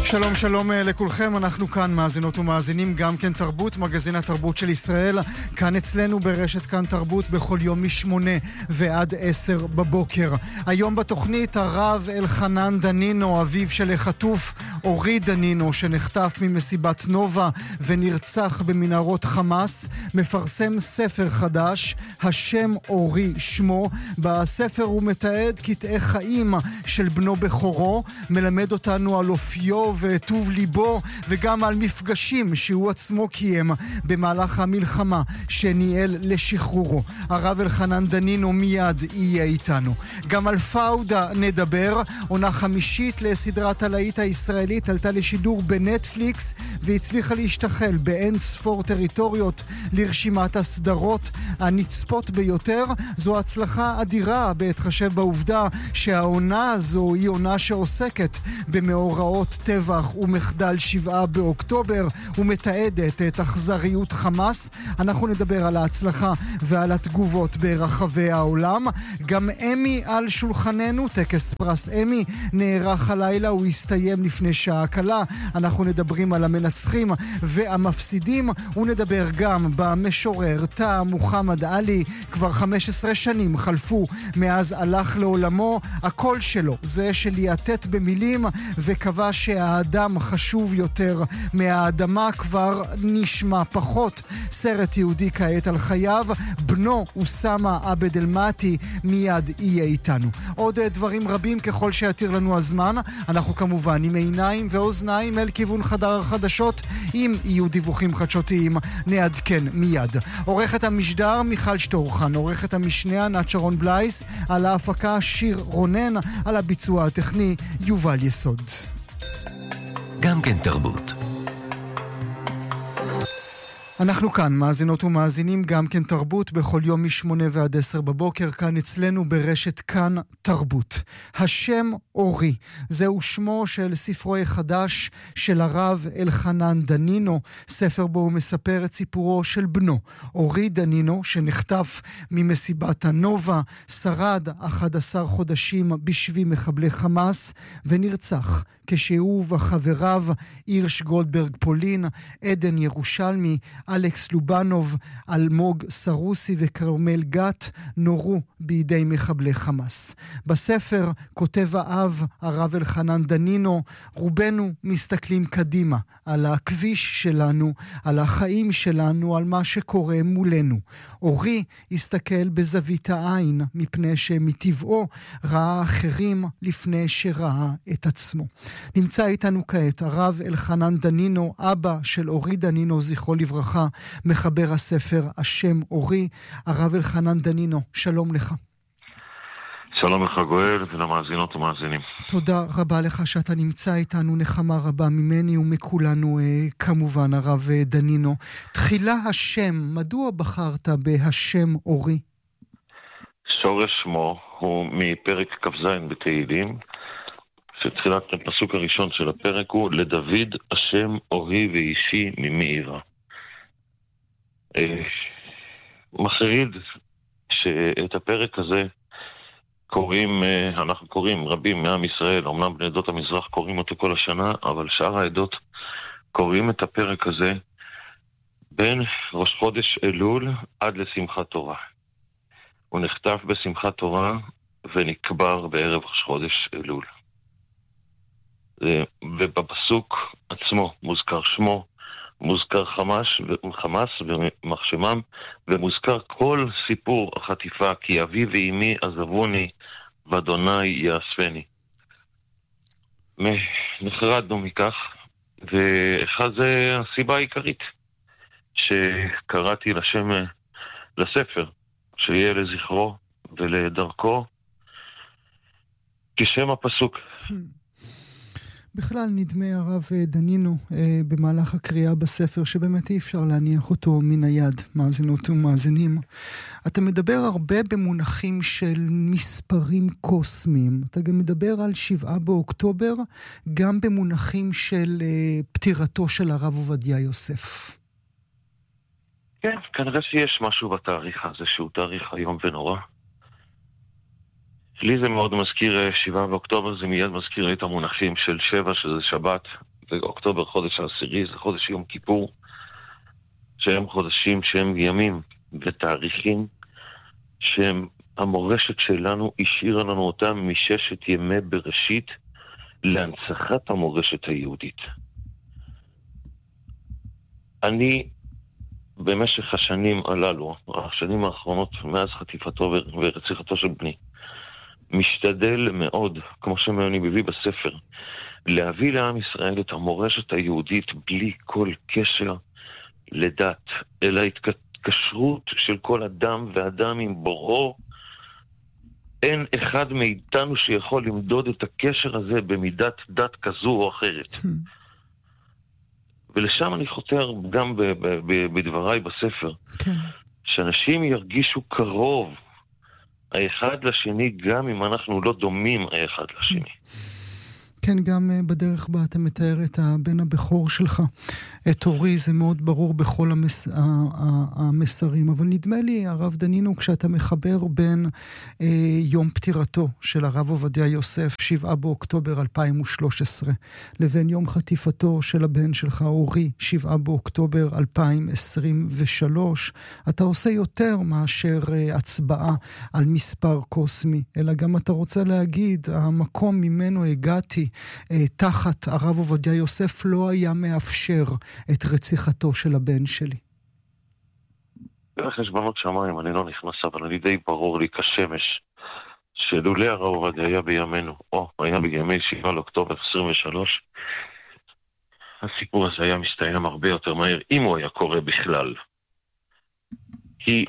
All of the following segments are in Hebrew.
שלום שלום לכולכם, אנחנו כאן מאזינות ומאזינים גם כן תרבות, מגזין התרבות של ישראל, כאן אצלנו ברשת כאן תרבות בכל יום מ8 ועד 10 בבוקר. היום בתוכנית הרב אלחנן דנינו, אביו של החטוף אורי דנינו שנחטף ממסיבת נובה ונרצח במנהרות חמאס, מפרסם ספר חדש, השם אורי שמו. בספר הוא מתעד קטעי חיים של בנו בכורו, מלמד אותנו על אופיו וטוב ליבו וגם על מפגשים שהוא עצמו קיים במהלך המלחמה שניהל לשחרורו. הרב אלחנן דנינו מיד יהיה איתנו. גם על פאודה נדבר, עונה חמישית לסדרת הלהיט הישראלית עלתה לשידור בנטפליקס והצליחה להשתחל באין ספור טריטוריות לרשימת הסדרות הנצפות ביותר. זו הצלחה אדירה בהתחשב בעובדה שהעונה הזו היא עונה שעוסקת במאורעות טבח ומחדל 7 באוקטובר ומתעדת את אכזריות חמאס. אנחנו נדבר על ההצלחה ועל התגובות ברחבי העולם. גם אמי על שולחננו, טקס פרס אמי נערך הלילה, הוא הסתיים לפני שעה קלה. אנחנו נדברים על המנצחים והמפסידים, ונדבר גם במשורר תא מוחמד עלי. כבר 15 שנים חלפו מאז הלך לעולמו. הקול שלו זה שליעטט במילים וקבע שהאדם חשוב יותר מהאדמה, כבר נשמע פחות. סרט יהודי כעת על חייו, בנו אוסמה עבד אל-מאתי מיד יהיה איתנו. עוד דברים רבים ככל שיתיר לנו הזמן. אנחנו כמובן עם עיניים ואוזניים אל כיוון חדר החדשות. אם יהיו דיווחים חדשותיים נעדכן מיד. עורכת המשדר מיכל שטורחן, עורכת המשנה ענת שרון בלייס, על ההפקה שיר רונן, על הביצוע הטכני יובל יסוד. גם כן תרבות. אנחנו כאן, מאזינות ומאזינים, גם כן תרבות, בכל יום מ8 ועד 10 בבוקר, כאן אצלנו ברשת כאן תרבות. השם אורי, זהו שמו של ספרו החדש של הרב אלחנן דנינו, ספר בו הוא מספר את סיפורו של בנו, אורי דנינו, שנחטף ממסיבת הנובה, שרד 11 חודשים בשבי מחבלי חמאס, ונרצח כשהוא וחבריו, הירש גולדברג פולין, עדן ירושלמי, אלכס לובנוב, אלמוג סרוסי וקרמל גת נורו בידי מחבלי חמאס. בספר כותב האב, הרב אלחנן דנינו, רובנו מסתכלים קדימה על הכביש שלנו, על החיים שלנו, על מה שקורה מולנו. אורי הסתכל בזווית העין מפני שמטבעו ראה אחרים לפני שראה את עצמו. נמצא איתנו כעת הרב אלחנן דנינו, אבא של אורי דנינו זכרו לברכה, מחבר הספר השם אורי. הרב אלחנן דנינו, שלום לך. שלום לך גואל ולמאזינות ומאזינים. תודה רבה לך שאתה נמצא איתנו, נחמה רבה ממני ומכולנו כמובן. הרב דנינו, תחילה השם, מדוע בחרת בהשם אורי? שורש שמו הוא מפרק כ"ז בתהילים, שתחילת הפסוק הראשון של הפרק הוא לדוד השם אורי ואישי ממאירה. מחריד שאת הפרק הזה אנחנו קוראים רבים מעם ישראל, אמנם בני עדות המזרח קוראים אותו כל השנה, אבל שאר העדות קוראים את הפרק הזה בין ראש חודש אלול עד לשמחת תורה. הוא נחטף בשמחת תורה ונקבר בערב ראש חודש אלול. ובפסוק עצמו מוזכר שמו, מוזכר חמאס ומחשמם, ומוזכר כל סיפור החטיפה, כי אבי ואמי עזבוני ואדוני יאספני. נחרדנו מכך, ואחד זה הסיבה העיקרית שקראתי לספר, שיהיה לזכרו ולדרכו כשם הפסוק. בכלל נדמה הרב דנינו במהלך הקריאה בספר שבאמת אי אפשר להניח אותו מן היד, מאזינות ומאזינים. אתה מדבר הרבה במונחים של מספרים קוסמיים. אתה גם מדבר על 7 באוקטובר, גם במונחים של פטירתו של הרב עובדיה יוסף. כן, כנראה שיש משהו בתאריך הזה שהוא תאריך היום ונורא. לי זה מאוד מזכיר 7 באוקטובר, זה מיד מזכיר לי את המונחים של 7, שזה שבת, ואוקטובר חודש העשירי, זה חודש יום כיפור, שהם חודשים שהם ימים ותאריכים שהם המורשת שלנו השאירה לנו אותם מששת ימי בראשית להנצחת המורשת היהודית. אני במשך השנים הללו, השנים האחרונות מאז חטיפתו ורציחתו של בני, משתדל מאוד, כמו שאני מביא בספר, להביא לעם ישראל את המורשת היהודית בלי כל קשר לדת, אלא התקשרות של כל אדם ואדם עם בוראו. אין אחד מאיתנו שיכול למדוד את הקשר הזה במידת דת כזו או אחרת. ולשם אני חותר גם בדבריי בספר. שאנשים ירגישו קרוב האחד לשני, גם אם אנחנו לא דומים האחד לשני. כן, גם בדרך בה אתה מתאר את הבן הבכור שלך, את אורי, זה מאוד ברור בכל המסרים. אבל נדמה לי, הרב דנינו, כשאתה מחבר בין יום פטירתו של הרב עובדיה יוסף, 7 באוקטובר 2013, לבין יום חטיפתו של הבן שלך, אורי, 7 באוקטובר 2023, אתה עושה יותר מאשר הצבעה על מספר קוסמי, אלא גם אתה רוצה להגיד, המקום ממנו הגעתי, תחת הרב עובדיה יוסף לא היה מאפשר את רציחתו של הבן שלי. בחשבונות שמיים אני לא נכנס, אבל אני די ברור לי כשמש שלולא הרב עובדיה היה בימינו, או היה בימי 7 לאוקטובר 23, הסיפור הזה היה מסתיים הרבה יותר מהר, אם הוא היה קורה בכלל. כי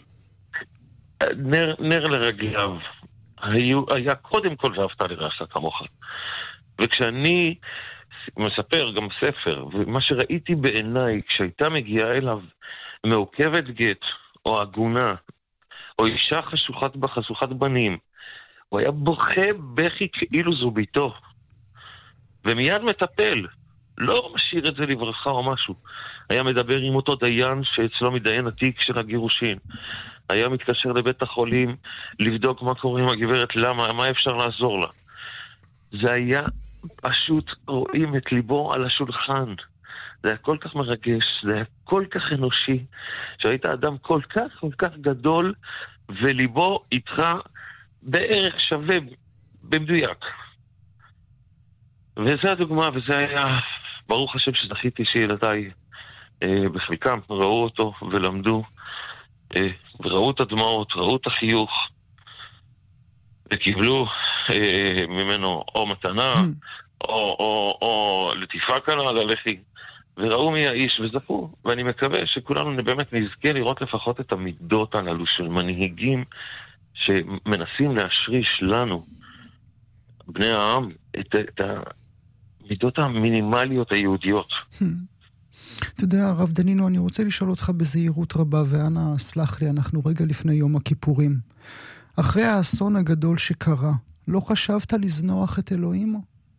נר לרגליו היה קודם כל ואהבת לרעך כמוך. וכשאני מספר גם ספר, ומה שראיתי בעיניי כשהייתה מגיעה אליו מעוכבת גט, או עגונה, או אישה חשוכת בנים, הוא היה בוכה בכי כאילו זו ביתו, ומיד מטפל, לא משאיר את זה לברכה או משהו. היה מדבר עם אותו דיין שאצלו מדיין התיק של הגירושין, היה מתקשר לבית החולים לבדוק מה קורה עם הגברת, מה אפשר לעזור לה. זה היה פשוט רואים את ליבו על השולחן. זה היה כל כך מרגש, זה היה כל כך אנושי, שהיית אדם כל כך גדול, וליבו איתך בערך שווה במדויק. וזה הדוגמה, וזה היה, ברוך השם שזכיתי שילדיי בחלקם ראו אותו ולמדו, וראו את הדמעות, ראו את החיוך, וקיבלו ממנו או מתנה, או לטיפה קלה על הלחי, וראו מי האיש וזכו. ואני מקווה שכולנו באמת נזכה לראות לפחות את המידות הללו של מנהיגים שמנסים להשריש לנו, בני העם, את המידות המינימליות היהודיות. אתה יודע, הרב דנינו, אני רוצה לשאול אותך בזהירות רבה, ואנה, סלח לי, אנחנו רגע לפני יום הכיפורים. אחרי האסון הגדול שקרה, לא חשבת לזנוח את אלוהים?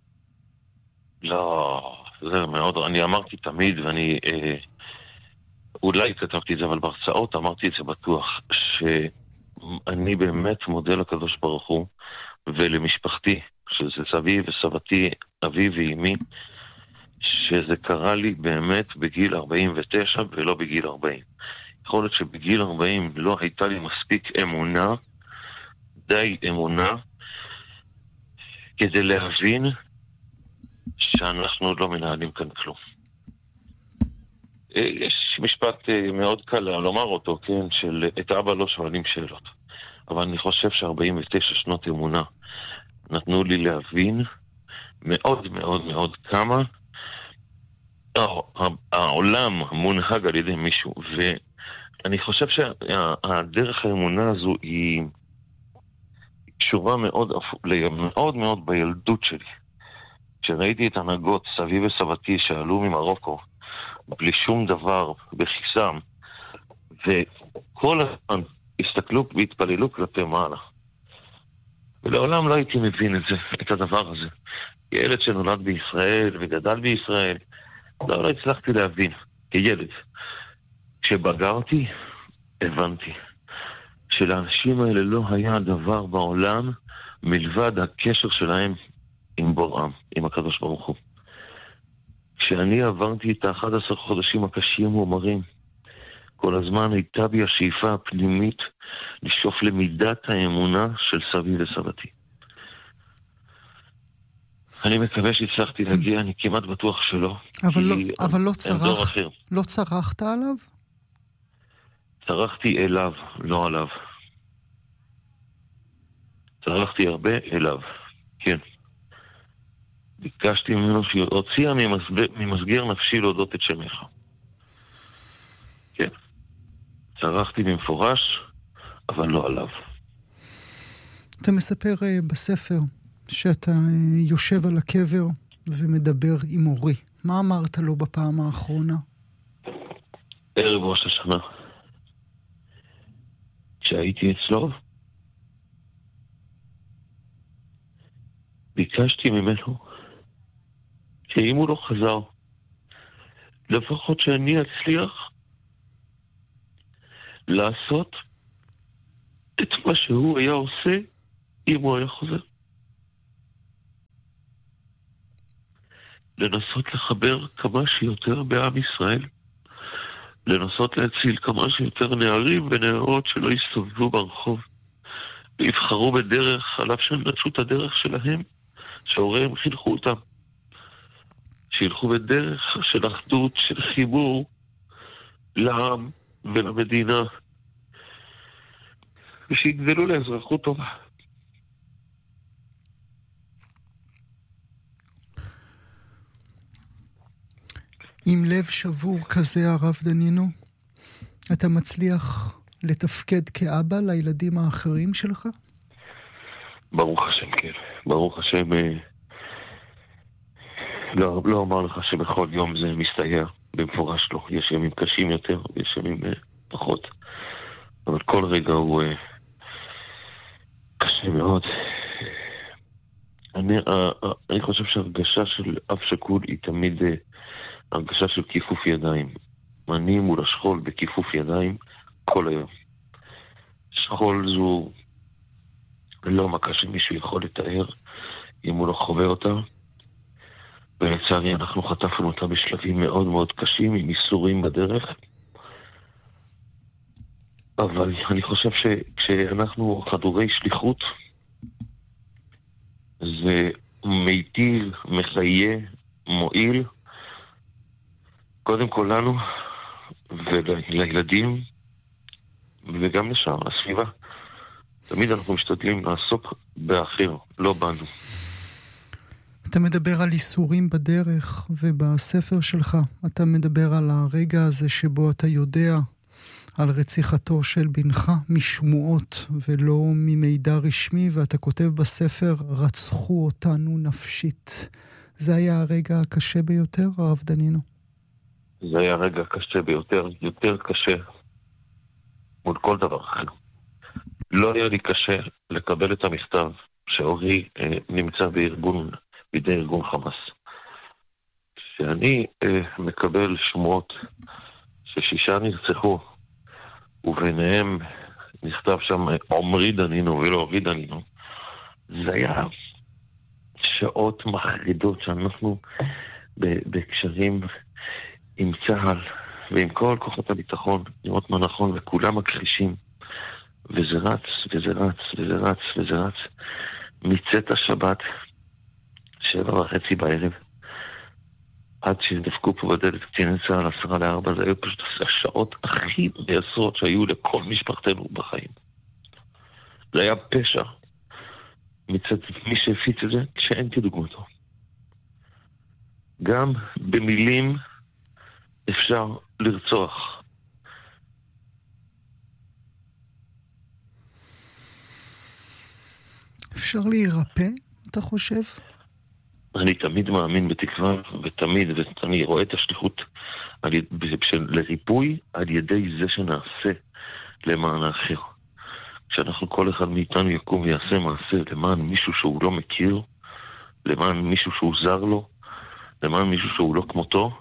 לא, זה מאוד, אני אמרתי תמיד, ואני אולי כתבתי את זה, אבל בהרצאות אמרתי את זה בטוח, שאני באמת מודה לקדוש ברוך הוא, ולמשפחתי, שזה סבי וסבתי, אבי ואמי, שזה קרה לי באמת בגיל 49 ולא בגיל 40. יכול להיות שבגיל 40 לא הייתה לי מספיק אמונה, די אמונה, כדי להבין שאנחנו לא מנהלים כאן כלום. יש משפט מאוד קל לומר אותו, כן, של את אבא לא שואלים שאלות. אבל אני חושב ש49 שנות אמונה נתנו לי להבין מאוד מאוד מאוד כמה העולם מונהג על ידי מישהו. ואני חושב שהדרך האמונה הזו היא קשורה מאוד מאוד בילדות שלי. כשראיתי את הנהגות סבי וסבתי שעלו ממרוקו בלי שום דבר בכיסם, וכל הזמן הסתכלו והתפללו כלפי מעלה, ולעולם לא הייתי מבין את הדבר הזה. ילד שנולד בישראל וגדל בישראל, לא הצלחתי להבין כילד. כשבגרתי הבנתי שלאנשים האלה לא היה דבר בעולם מלבד הקשר שלהם עם בוראם, עם הקדוש ברוך הוא. כשאני עברתי את ה-11 חודשים הקשים ומרים, כל הזמן הייתה בי השאיפה הפנימית לשאוף למידת האמונה של סבי וסבתי. אני מקווה שהצלחתי להגיע, אני כמעט בטוח שלא. אבל לא צרחת עליו? צרחתי אליו, לא עליו. צרחתי הרבה אליו, כן. ביקשתי ממנו שהוציאה ממסגר נפשי להודות את שמך. כן. צרחתי במפורש, אבל לא עליו. אתה מספר בספר שאתה יושב על הקבר ומדבר עם אורי. מה אמרת לו בפעם האחרונה? ערב ראש השנה. כשהייתי אצלו, ביקשתי ממנו שאם הוא לא חזר, לפחות שאני אצליח לעשות את מה שהוא היה עושה אם הוא היה חוזר. לנסות לחבר כמה שיותר בעם ישראל, לנסות להציל כמה שיותר נערים ונערות שלא יסתובבו ברחוב, ויבחרו בדרך עליו שנטשו את הדרך שלהם, שהוריהם חינכו אותם. שילכו בדרך של אחדות, של חיבור לעם ולמדינה, ושיגדלו לאזרחות טובה. עם לב שבור כזה, הרב דנינו, אתה מצליח לתפקד כאבא לילדים האחרים שלך? ברוך השם, כן. ברוך השם. לא אומר לך שבכל יום זה מסתייע, במפורש לא. יש ימים קשים יותר, יש ימים פחות. אבל כל רגע הוא קשה מאוד. אני חושב שהרגשה של אב שכול היא תמיד הרגשה של כיפוף ידיים. אני מול השכול בכיפוף ידיים כל היום. שכול זו לא מכה שמישהו יכול לתאר אם הוא לא חווה אותה. ולצערי אנחנו חטפנו אותה בשלבים מאוד מאוד קשים, עם איסורים בדרך. אבל אני חושב שכשאנחנו חדורי שליחות, זה מיטיב, מחיה, מועיל, קודם כל לנו ולילדים וגם לשאר, הסביבה. תמיד אנחנו משתדלים לעסוק באחר, לא בנו. אתה מדבר על איסורים בדרך, ובספר שלך אתה מדבר על הרגע הזה שבו אתה יודע על רציחתו של בנך משמועות ולא ממידע רשמי, ואתה כותב בספר, רצחו אותנו נפשית. זה היה הרגע הקשה ביותר, הרב דנינו? זה היה הרגע הקשה ביותר, יותר קשה מול כל דבר אחר. לא היה לי קשה לקבל את המכתב שאורי נמצא בידי ארגון חמאס. שאני מקבל שמועות ש6 נרצחו, וביניהם נכתב שם עומרי דנינו ולא אורי דנינו, זה היה שעות מחרידות שאנחנו בקשרים עם צהל ועם כל כוחות הביטחון, לראות מה נכון, וכולם מכחישים, וזה רץ וזה רץ וזה רץ וזה רץ מצאת השבת 7:30 בערב עד שדפקו פה בדלת קציני צהל 3:50. זה היו פשוט השעות הכי בעשרות שהיו לכל משפחתנו בחיים. זה היה פשע מצד מי שהפיץ את זה כשאין כדוגמתו. גם במילים אפשר לרצוח. אפשר להירפא, אתה חושב? אני תמיד מאמין בתקווה, ואני רואה את השליחות לריפוי על ידי זה שנעשה למען האחר. כשאנחנו כל אחד מאיתנו יקום ויעשה מעשה למען מישהו שהוא לא מכיר, למען מישהו שהוא זר לו, למען מישהו שהוא לא כמותו,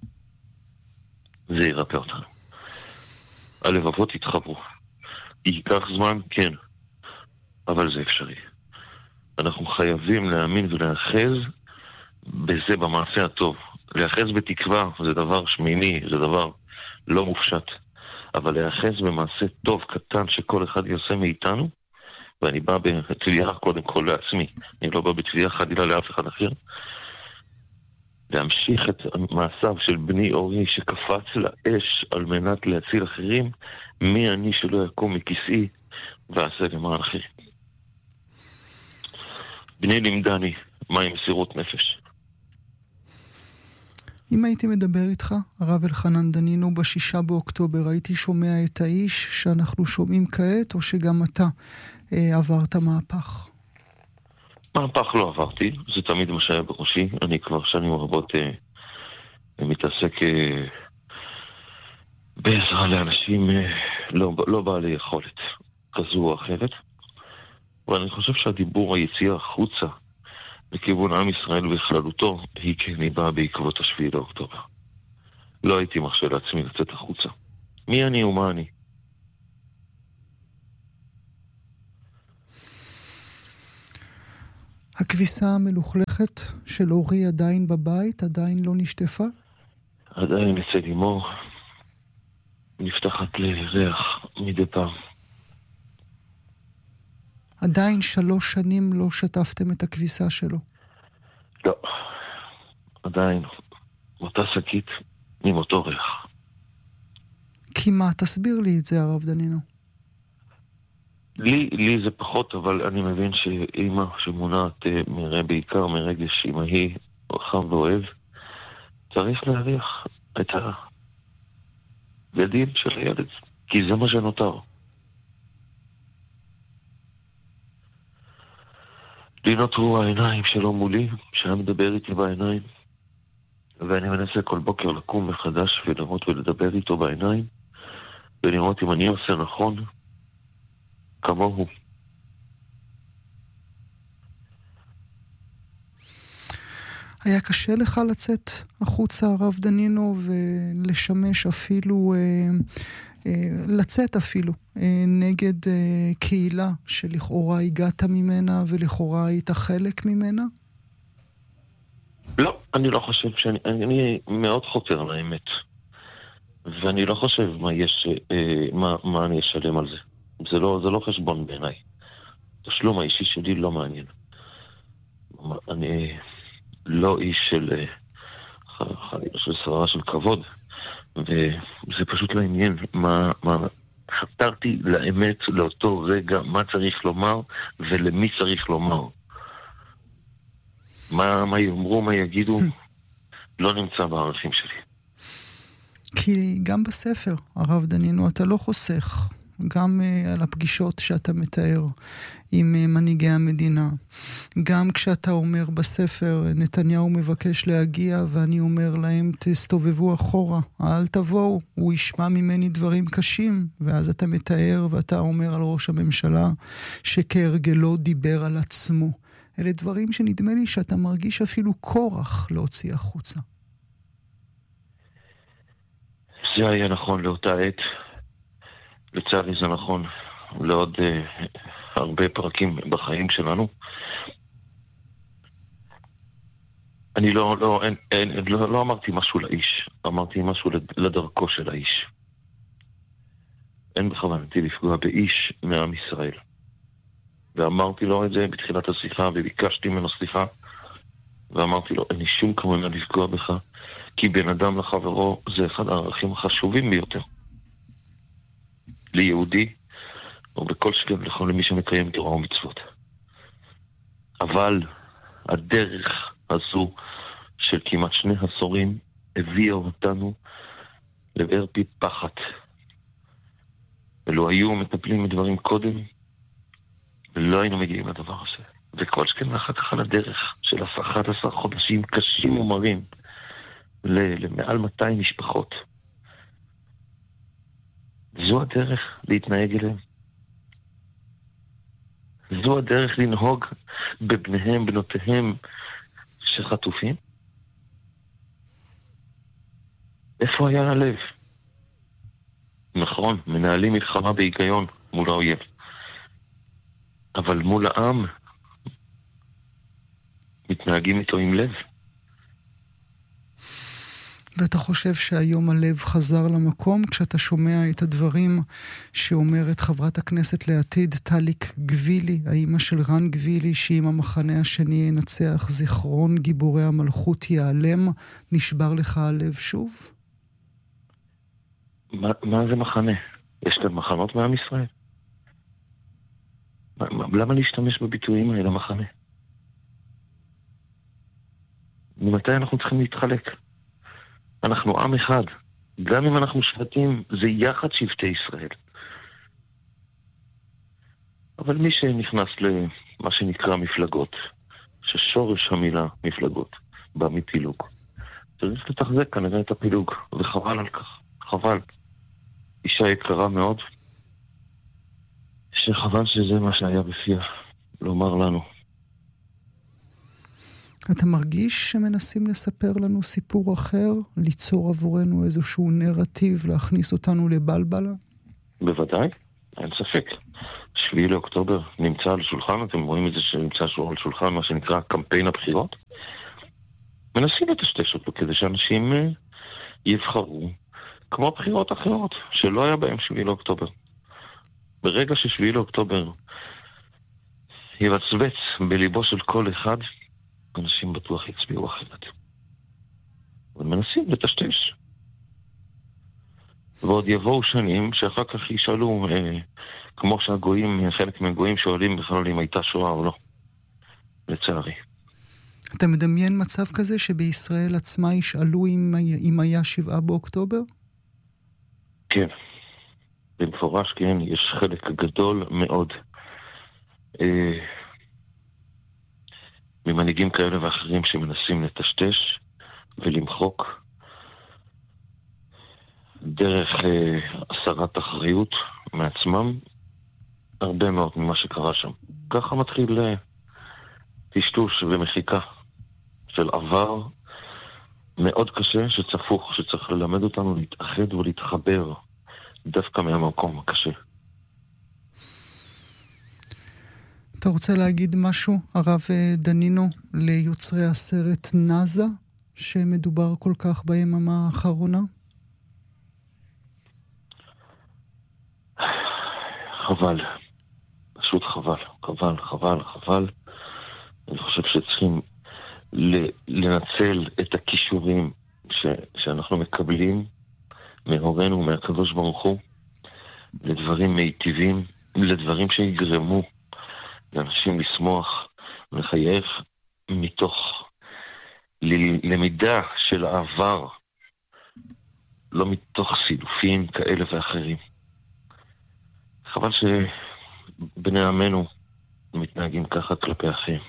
זה ירפא אותנו. הלבבות יתחברו. ייקח זמן, כן, אבל זה אפשרי. אנחנו חייבים להאמין ולאחז בזה, במעשה הטוב, להיאחז בתקווה זה דבר שמימי, זה דבר לא מופשט. אבל להיאחז במעשה טוב, קטן, שכל אחד יעשה מאיתנו, ואני בא בתביעה קודם כל לעצמי, אני לא בא בתביעה חדילה לאף אחד אחר, להמשיך את מעשיו של בני אורי שקפץ לאש על מנת להציל אחרים, מי אני שלא יקום מכיסאי ועשה למען אחרים. בני לימדני מהי מסירות נפש. אם הייתי מדבר איתך, הרב אלחנן דנינו, ב6 באוקטובר, הייתי שומע את האיש שאנחנו שומעים כעת, או שגם אתה עברת מהפך? מהפך לא עברתי, זה תמיד מה שהיה בראשי. אני כבר שנים רבות מתעסק בעזרה לאנשים לא בעלי יכולת כזו או אחרת. ואני חושב שהדיבור, היציאה החוצה לכיוון עם ישראל בכללותו, היא כן היא באה בעקבות 7 באוקטובר. לא הייתי מרשה לעצמי לצאת החוצה. מי אני ומה אני? הכביסה המלוכלכת של אורי עדיין בבית? עדיין לא נשטפה? עדיין אצל אמו נפתחת לריח מדי פעם. עדיין 3 שנים לא שטפתם את הכביסה שלו? לא, עדיין אותה שקית עם אותו ריח. כי מה? תסביר לי את זה, הרב דנינו. לי זה פחות, אבל אני מבין שאמא שמונעת בעיקר מרגש אמהי חם ואוהב, צריך להריח את הבגדים של הילד, כי זה מה שנותר. לי נותרו העיניים שלו מולי, שהיה מדבר איתי בעיניים, ואני מנסה כל בוקר לקום מחדש ולראות ולדבר איתו בעיניים, ולראות אם אני עושה נכון כמוהו. היה קשה לך לצאת החוצה, הרב דנינו, ולשמש אפילו, לצאת אפילו, נגד קהילה שלכאורה הגעת ממנה ולכאורה היית חלק ממנה? לא, אני לא חושב אני מאוד חותר לאמת. ואני לא חושב מה אני אשלם על זה. זה לא חשבון בעיניי. תשלום האישי שלי לא מעניין. אני לא איש של שררה של כבוד, וזה פשוט לא עניין חתרתי לאמת לאותו רגע מה צריך לומר ולמי צריך לומר. מה יאמרו, מה יגידו, לא נמצא בערכים שלי. כי גם בספר, הרב דנינו, אתה לא חוסך, גם על הפגישות שאתה מתאר עם מנהיגי המדינה. גם כשאתה אומר בספר, נתניהו מבקש להגיע, ואני אומר להם, תסתובבו אחורה, אל תבואו, הוא ישמע ממני דברים קשים. ואז אתה מתאר ואתה אומר על ראש הממשלה, שכהרגלו דיבר על עצמו. אלה דברים שנדמה לי שאתה מרגיש אפילו כורח להוציא החוצה. זה היה נכון לאותה עת. לצערי זה נכון לעוד הרבה פרקים בחיים שלנו. אני לא אמרתי משהו לאיש, אמרתי משהו לדרכו של האיש. אין בכוונתי לפגוע באיש מעם ישראל. ואמרתי לו את זה בתחילת השיחה, וביקשתי ממנו סליחה, ואמרתי לו, אין לי שום כוונה לפגוע בך, כי בן אדם לחברו זה אחד הערכים החשובים ביותר. ליהודי, או בכל שכם לכל מי שמקיים תורה ומצוות. אבל הדרך הזו של כמעט 2 עשורים הביאה אותנו לבאר פי פחת. ולא היו מטפלים מדברים קודם, ולא היינו מגיעים לדבר הזה. וכל שכם אחר כך על הדרך של 11 חודשים קשים ומרים למעל 200 משפחות. זו הדרך להתנהג אליהם. זו הדרך לנהוג בבניהם, בנותיהם שחטופים. איפה היה הלב? נכון, מנהלים מלחמה בהיגיון מול האויב. אבל מול העם מתנהגים איתו עם לב. ואתה חושב שהיום הלב חזר למקום כשאתה שומע את הדברים שאומרת חברת הכנסת לעתיד טליק גבילי, האמא של רן גבילי, שאם המחנה השני ינצח זיכרון גיבורי המלכות ייעלם, נשבר לך הלב שוב? מה זה מחנה? יש כאן מחנות מעם ישראל? למה להשתמש בביטויים האלה מחנה? ממתי אנחנו צריכים להתחלק? אנחנו עם אחד. גם אם אנחנו שבטים, זה יחד שבטי ישראל. אבל מי שנכנס למה שנקרא מפלגות, ששורש המילה מפלגות בא מפילוג, צריך לתחזק כנראה את הפילוג, וחבל על כך. חבל. אישה יקרה מאוד, שחבל שזה מה שהיה בפיה לומר לנו. אתה מרגיש שמנסים לספר לנו סיפור אחר, ליצור עבורנו איזשהו נרטיב, להכניס אותנו לבלבלה? בוודאי, אין ספק. 7 לאוקטובר נמצא על שולחן, אתם רואים את זה שנמצא על שולחן, מה שנקרא קמפיין הבחירות. מנסים לטשטש אותו כדי שאנשים יבחרו כמו בחירות אחרות, שלא היה בהם 7 לאוקטובר. ברגע ש7 לאוקטובר יבצבץ בליבו של כל אחד, אנשים בטוח יצביעו אחרת. אבל מנסים לטשטש. ועוד יבואו שנים שאחר כך ישאלו, כמו שהגויים, חלק מהגויים שואלים בכלל אם הייתה שואה או לא. לצערי. אתה מדמיין מצב כזה שבישראל עצמה ישאלו אם היה 7 באוקטובר? כן. במפורש כן, יש חלק גדול מאוד ממנהיגים כאלה ואחרים שמנסים לטשטש ולמחוק דרך הסרת אחריות מעצמם הרבה מאוד ממה שקרה שם. ככה מתחיל טשטוש ומחיקה של עבר מאוד קשה שצפוך, שצריך ללמד אותנו להתאחד ולהתחבר דווקא מהמקום הקשה. אתה רוצה להגיד משהו, הרב דנינו, ליוצרי הסרט נאזה, שמדובר כל כך ביממה האחרונה? חבל. פשוט חבל. חבל. אני חושב שצריכים לנצל את הכישורים שאנחנו מקבלים מהורינו, מהקדוש ברוך הוא, לדברים מיטיבים, לדברים שיגרמו לאנשים לשמוח ולחייך מתוך למידה של העבר, לא מתוך סילופים כאלה ואחרים. חבל שבני עמנו מתנהגים ככה כלפי אחרים.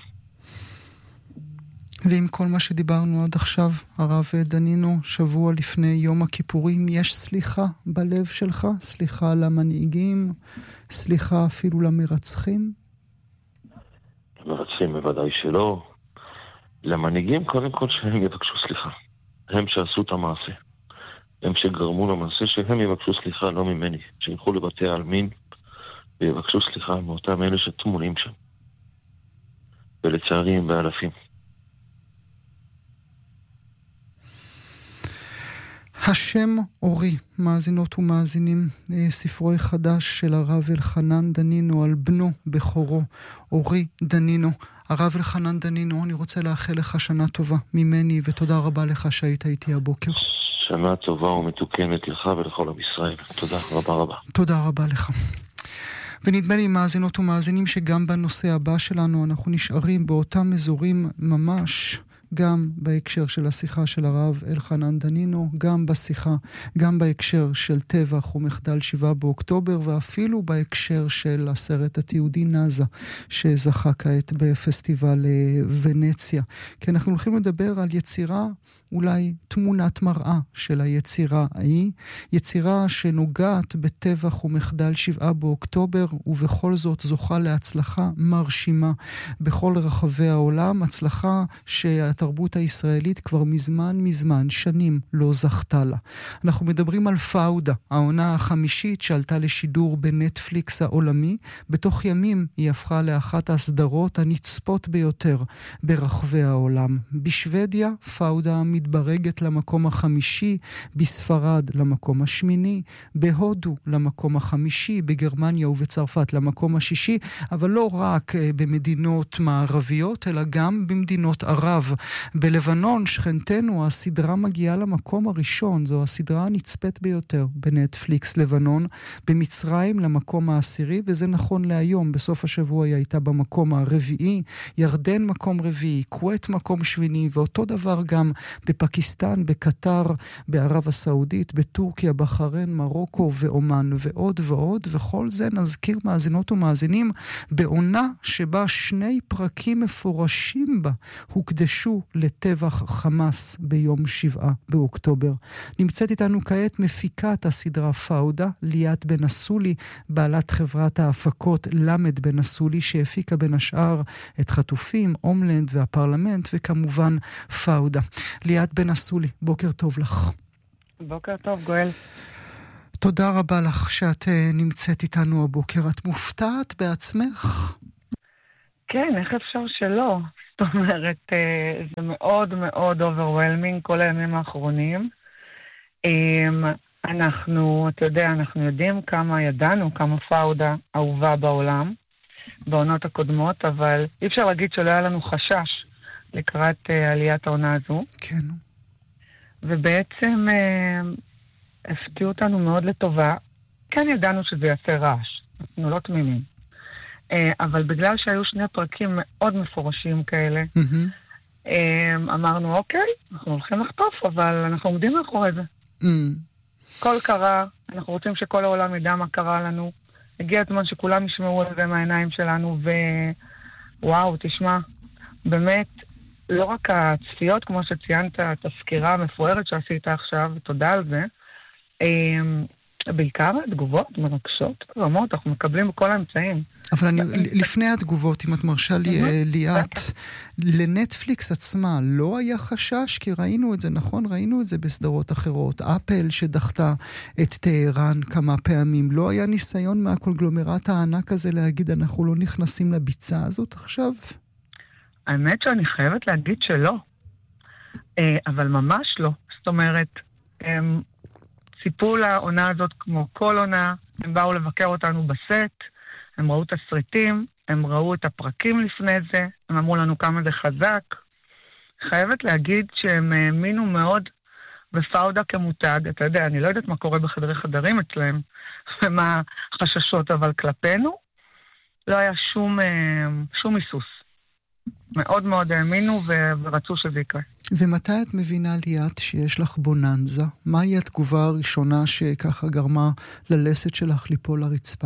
ועם כל מה שדיברנו עד עכשיו, הרב דנינו, שבוע לפני יום הכיפורים, יש סליחה בלב שלך? סליחה למנהיגים? סליחה אפילו למרצחים? למרצחים בוודאי שלא. למנהיגים קודם כל שהם יבקשו סליחה. הם שעשו את המעשה. הם שגרמו למעשה שהם יבקשו סליחה, לא ממני. שילכו לבתי העלמין ויבקשו סליחה מאותם אלה שתמונים שם. ולצערי הם באלפים. השם אורי, מאזינות ומאזינים, ספרו החדש של הרב אלחנן דנינו על בנו בכורו, אורי דנינו. הרב אלחנן דנינו, אני רוצה לאחל לך שנה טובה ממני, ותודה רבה לך שהיית איתי הבוקר. שנה טובה ומתוקנת לך ולכל עם ישראל. תודה רבה. תודה רבה לך. ונדמה לי מאזינות ומאזינים שגם בנושא הבא שלנו אנחנו נשארים באותם אזורים ממש, גם בהקשר של השיחה של הרב אלחנן דנינו, גם בהקשר של טבח ומחדל 7 באוקטובר, ואפילו בהקשר של הסרט התיעודי נאזה, שזכה כעת בפסטיבל ונציה. כי אנחנו הולכים לדבר על יצירה, אולי תמונת מראה של היצירה ההיא, יצירה שנוגעת בטבח ומחדל 7 באוקטובר, ובכל זאת זוכה להצלחה מרשימה בכל רחבי העולם, הצלחה שהתרבות הישראלית כבר מזמן, שנים, לא זכתה לה. אנחנו מדברים על פאודה, העונה החמישית שעלתה לשידור בנטפליקס העולמי. בתוך ימים היא הפכה לאחת הסדרות הנצפות ביותר ברחבי העולם. בשוודיה, פאודה מתברגת למקום החמישי, בספרד למקום השמיני, בהודו למקום החמישי, בגרמניה ובצרפת למקום השישי, אבל לא רק במדינות מערביות, אלא גם במדינות ערב. בלבנון, שכנתנו, הסדרה מגיעה למקום הראשון, זו הסדרה הנצפית ביותר בנטפליקס לבנון, במצרים למקום העשירי, וזה נכון להיום, בסוף השבוע היא הייתה במקום הרביעי, ירדן מקום רביעי, כווית מקום שמיני, ואותו דבר גם בפקיסטן, בקטר, בערב הסעודית, בטורקיה, בחריין, מרוקו ואומן ועוד ועוד, וכל זה נזכיר מאזינות ומאזינים בעונה שבה 2 פרקים מפורשים בה הוקדשו לטבח חמאס ביום 7 באוקטובר. נמצאת איתנו כעת מפיקת הסדרה פאודה, ליאת בן אסולי, בעלת חברת ההפקות למד בן אסולי, שהפיקה בין השאר את חטופים, הומלנד והפרלמנט, וכמובן פאודה. ליאת בן אסולי, בוקר טוב לך. בוקר טוב, גואל. תודה רבה לך שאת נמצאת איתנו הבוקר. את מופתעת בעצמך? כן, איך אפשר שלא? זאת אומרת, זה מאוד מאוד overwhelming כל הימים האחרונים. אתה יודע, אנחנו יודעים ידענו כמה פאודה אהובה בעולם, בעונות הקודמות, אבל אי אפשר להגיד שלא היה לנו חשש לקראת עליית העונה הזו. כן. ובעצם הפתיעו אותנו מאוד לטובה. כן ידענו שזה יעשה רעש, אנחנו לא תמימים. אבל בגלל שהיו 2 פרקים מאוד מפורשים כאלה, אמרנו, אוקיי, אנחנו הולכים לחטוף, אבל אנחנו עומדים מאחורי זה. כל קרה, אנחנו רוצים שכל העולם ידע מה קרה לנו. הגיע הזמן שכולם ישמעו על זה מהעיניים שלנו, ווואו, תשמע, באמת, לא רק הצפיות, כמו שציינת, את הסקירה המפוארת שעשית עכשיו, ותודה על זה, בעיקר התגובות מרגשות, רמות, אנחנו מקבלים בכל האמצעים. אבל לפני התגובות, אם את מרשה לי, ליאת, לנטפליקס עצמה לא היה חשש, כי ראינו את זה, נכון? ראינו את זה בסדרות אחרות. אפל שדחתה את טהרן כמה פעמים, לא היה ניסיון מהקונגלומרט הענק הזה להגיד, אנחנו לא נכנסים לביצה הזאת עכשיו? האמת שאני חייבת להגיד שלא. אבל ממש לא. זאת אומרת, ציפו לעונה הזאת כמו כל עונה, הם באו לבקר אותנו בסט, הם ראו את הסרטים, הם ראו את הפרקים לפני זה, הם אמרו לנו כמה זה חזק. חייבת להגיד שהם האמינו מאוד בפאודה כמותג. אתה יודע, אני לא יודעת מה קורה בחדרי חדרים אצלהם, ומה החששות, אבל כלפינו לא היה שום היסוס. מאוד מאוד האמינו ורצו שזה יקרה. ומתי את מבינה, ליאת, שיש לך בוננזה? מהי התגובה הראשונה שככה גרמה ללסת שלך ליפול לרצפה?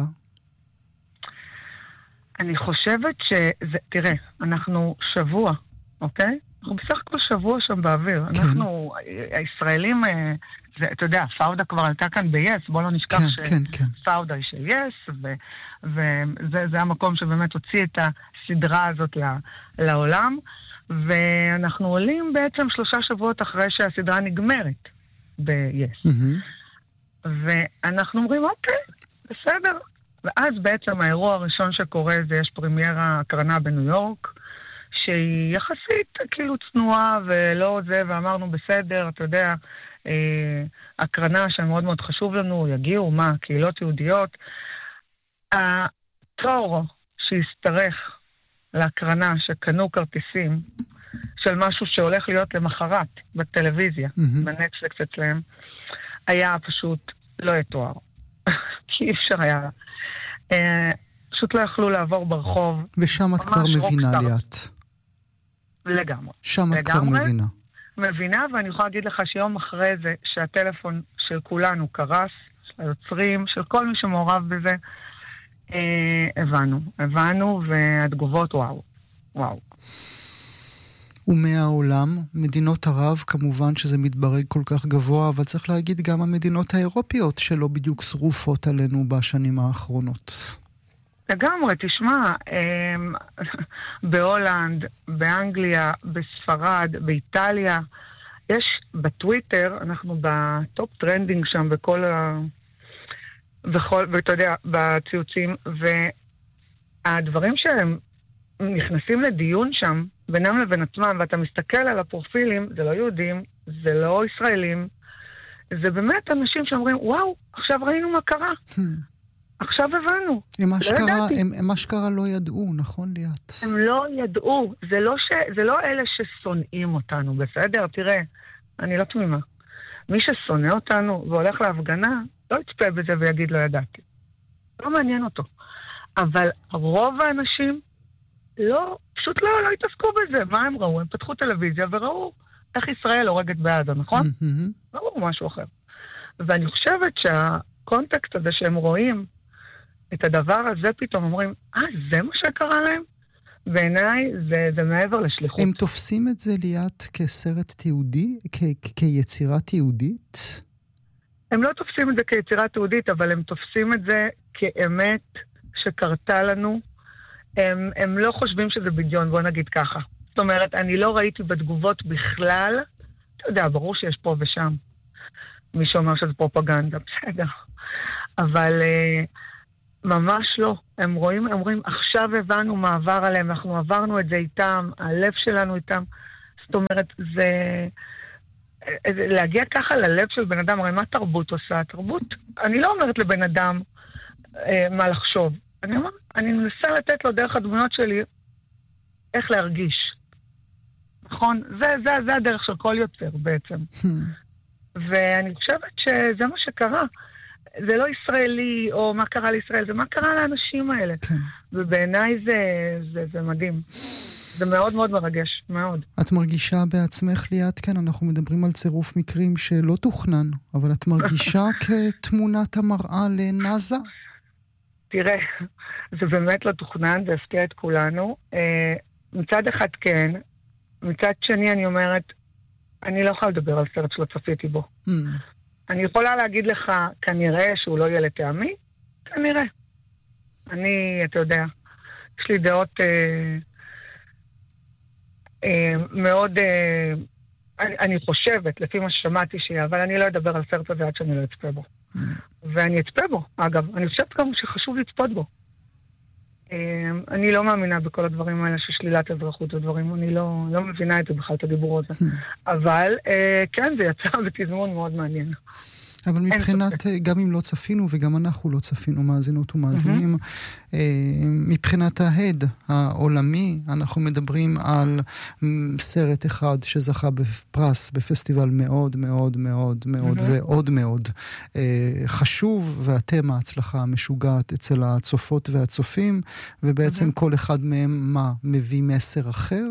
אני חושבת תראה, אנחנו שבוע, אוקיי? אנחנו בסך הכל שבוע שם באוויר. כן. אנחנו, הישראלים, אתה יודע, פאודה כבר עלתה כאן ב-yes, בוא לא נשכח שפאודה היא של yes, וזה המקום שבאמת הוציא את הסדרה הזאת לעולם, ואנחנו עולים בעצם 3 שבועות אחרי שהסדרה נגמרת ב-yes. ואנחנו אומרים, אוקיי, בסדר. ואז בעצם האירוע הראשון שקורה זה יש פרימיירה הקרנה בניו יורק, שהיא יחסית כאילו צנועה ולא זה, ואמרנו בסדר, אתה יודע, הקרנה שמאוד מאוד חשוב לנו, יגיעו, קהילות יהודיות. התור שהסתרך להקרנה שקנו כרטיסים של משהו שהולך להיות למחרת בטלוויזיה, בנטפליקס אצלם, היה פשוט לא יתואר. כי אי אפשר היה. פשוט לא יכלו לעבור ברחוב. ושם את כבר מבינה, ליאת. לגמרי. שם את כבר מבינה, ואני יכולה להגיד לך שיום אחרי זה, שהטלפון של כולנו קרס, של היוצרים, של כל מי שמעורב בזה, הבנו, והתגובות וואו. ומהעולם, מדינות ערב, כמובן שזה מתברג כל כך גבוה, אבל צריך להגיד גם המדינות האירופיות שלא בדיוק שרופות עלינו בשנים האחרונות. לגמרי, תשמע, בהולנד, באנגליה, בספרד, באיטליה, יש בטוויטר, אנחנו בטופ טרנדינג שם ואתה יודע, בציוצים, והדברים שהם נכנסים לדיון שם, בינם לבין עצמם, ואתה מסתכל על הפרופילים, זה לא יהודים, זה לא ישראלים, זה באמת אנשים שאומרים, וואו, עכשיו ראינו מה קרה. עכשיו הבנו. הם אשכרה לא ידעו, נכון ליאת? הם לא ידעו. זה לא אלה ששונאים אותנו, בסדר? תראה, אני לא תמימה. מי ששונא אותנו והולך להפגנה, לא יצפה בזה ויגיד לא ידעתי. לא מעניין אותו. אבל רוב האנשים פשוט לא התעסקו בזה. מה הם ראו? הם פתחו טלוויזיה וראו איך ישראל הורגת בעזה, נכון? לא ראו משהו אחר. ואני חושבת שהקונטקסט הזה שהם רואים את הדבר הזה פתאום אומרים, זה מה שקרה להם? בעיניי זה מעבר לשליחות. הם תופסים את זה ליאת כסרט תיעודי? כיצירה תיעודית? הם לא תופסים את זה כיצירה תיעודית, אבל הם תופסים את זה כאמת שקרתה לנו. הם לא חושבים שזה בדיון, בוא נגיד ככה. זאת אומרת, אני לא ראיתי בתגובות בכלל, אתה יודע, ברור שיש פה ושם. מישהו אומר שזה פרופגנדה, בסדר. אבל ממש לא. הם אומרים, עכשיו הבנו מה עבר עליהם, אנחנו עברנו את זה איתם, הלב שלנו איתם. זאת אומרת, להגיע ככה ללב של בן אדם, הרי מה תרבות עושה? תרבות, אני לא אומרת לבן אדם מה לחשוב. אני מנסה לתת לו דרך הדמויות שלי איך להרגיש. נכון? זה הדרך של כל יוצר בעצם. ואני חושבת שזה מה שקרה. זה לא ישראלי, או מה קרה לישראל, זה מה קרה לאנשים האלה. ובעיניי זה מדהים. זה מאוד מאוד מרגש, מאוד. את מרגישה בעצמך ליאת, כן, אנחנו מדברים על צירוף מקרים שלא תוכנן, אבל את מרגישה כתמונת המראה לנאזה? תראה, זה באמת לא תוכנן, זה הפתיע את כולנו. מצד אחד כן, מצד שני אני אומרת, אני לא יכולה לדבר על סרט שלא צפיתי בו. אני יכולה להגיד לך, כנראה שהוא לא יהיה לטעמי, כנראה. אתה יודע, יש לי דעות מאוד, אני חושבת, לפי מה ששמעתי שיהיה, אבל אני לא אדבר על סרט הזה עד שאני לא אצפה בו. ואני אצפה בו, אגב. אני חושבת גם שחשוב לצפות בו. אני לא מאמינה בכל הדברים האלה ששלילת אזרחות ודברים, אני לא מבינה את זה בכלל, את הדיבור הזה. אבל כן, זה יצא בתזמון מאוד מעניין. אבל מבחינת, גם אם לא צפינו, וגם אנחנו לא צפינו מאזינות ומאזינים, מבחינת ההד העולמי, אנחנו מדברים על סרט אחד שזכה בפרס, בפסטיבל מאוד מאוד מאוד מאוד ועוד מאוד חשוב, ואתם ההצלחה המשוגעת אצל הצופות והצופים, ובעצם כל אחד מהם מביא מסר אחר?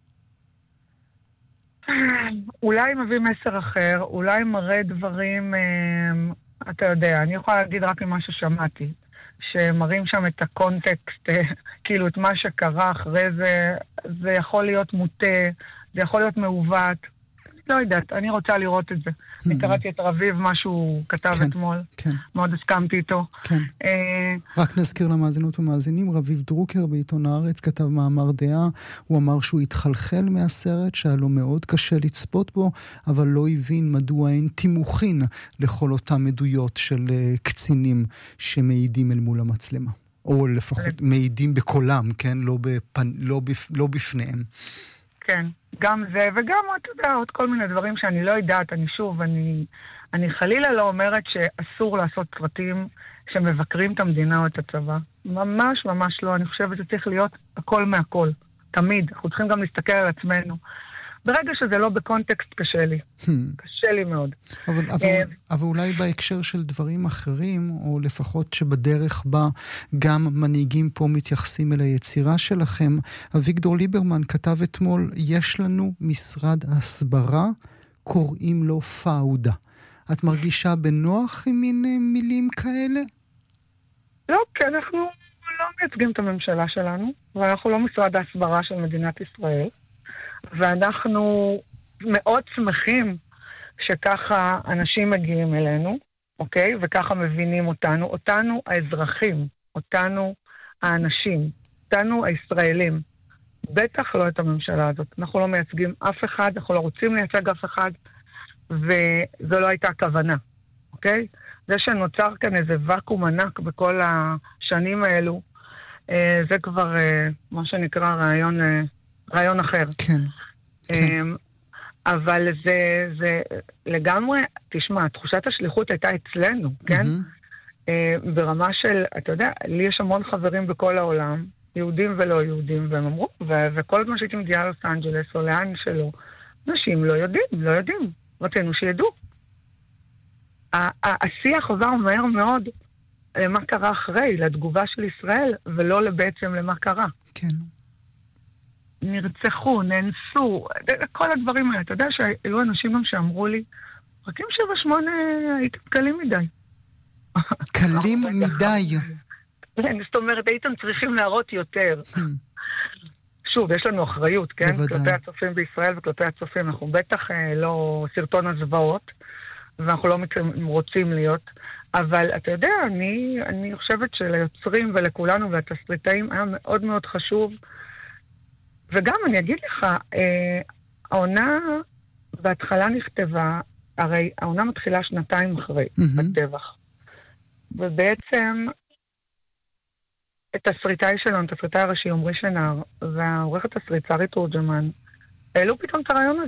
אולי מביא מסר אחר, אולי מראה דברים, אתה יודע, אני יכולה להגיד רק ממה ששמעתי, שמראים שם את הקונטקסט, כאילו את מה שקרה אחרי זה, זה יכול להיות מוטה, זה יכול להיות מעוות, לא יודעת, אני רוצה לראות את זה. אני קראתי את רביב, מה שהוא כתב אתמול, מאוד הסכמתי איתו. רק נזכיר למאזינות ומאזינים, רביב דרוקר בעיתון הארץ כתב מאמר דעה, הוא אמר שהוא התחלחל מהסרט, שהיה לו מאוד קשה לצפות בו, אבל לא הבין מדוע אין תימוכין לכל אותם עדויות של קצינים שמעידים אל מול המצלמה. או לפחות מעידים בקולם, כן? לא בפניהם. כן, גם זה, וגם, אתה יודע, עוד כל מיני דברים שאני לא יודעת, אני חלילה לא אומרת שאסור לעשות סרטים שמבקרים את המדינה או את הצבא. ממש ממש לא, אני חושבת שצריך להיות הכל מהכל, תמיד. אנחנו צריכים גם להסתכל על עצמנו. ברגע שזה לא בקונטקסט קשה לי. קשה לי מאוד. אבל אולי בהקשר של דברים אחרים, או לפחות שבדרך בה גם מנהיגים פה מתייחסים אל היצירה שלכם, אביגדור ליברמן כתב אתמול, יש לנו משרד הסברה, קוראים לו פאודה. את מרגישה בנוח עם מין מילים כאלה? לא, כי אנחנו לא מייצגים את הממשלה שלנו, ואנחנו לא משרד ההסברה של מדינת ישראל. ואנחנו מאוד שמחים שככה אנשים מגיעים אלינו, אוקיי? וככה מבינים אותנו האזרחים, אותנו האנשים, אותנו הישראלים, בטח לא את הממשלה הזאת. אנחנו לא מייצגים אף אחד, אנחנו לא רוצים לייצג אף אחד, וזו לא הייתה הכוונה, אוקיי? זה שנוצר כאן איזה וקום ענק בכל השנים האלו, זה כבר מה שנקרא רעיון אחר. כן. אבל זה לגמרי, תשמע, תחושת השליחות הייתה אצלנו, כן? ברמה של, אתה יודע, לי יש המון חברים בכל העולם, יהודים ולא יהודים, והם אמרו, וכל הזמן שהייתי מגיעה לוס אנג'לס או לאן שלא, אנשים לא יודעים, רצינו שידעו. השיח עבר מהר מאוד למה קרה אחרי, לתגובה של ישראל, ולא בעצם למה קרה. כן. נרצחו, נאנסו, כל הדברים האלה. אתה יודע שהיו אנשים גם שאמרו לי, פרקים 7-8 הייתם קלים מדי. קלים מדי. זאת אומרת, הייתם צריכים להראות יותר. שוב, יש לנו אחריות, כן? כלפי הצופים בישראל וכלפי הצופים. אנחנו בטח לא סרטון הזוועות, ואנחנו לא רוצים להיות. אבל אתה יודע, אני חושבת שליוצרים ולכולנו והתסריטאים היה מאוד מאוד חשוב. וגם אני אגיד לך, העונה בהתחלה נכתבה, הרי העונה מתחילה 2 אחרי הטבח. ובעצם התסריטאי שלנו, התסריטאי הראשי עמרי שנהר, והעורכת תסריט שרי תורג'מן, העלו פתאום את הרעיון הזה.